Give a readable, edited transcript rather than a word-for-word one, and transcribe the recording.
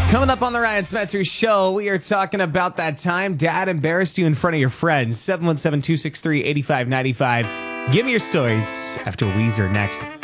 Coming up on the Ryan Smetzer Show, we are talking about that time dad embarrassed you in front of your friends. 717-263-8595. Give me your stories after Weezer next.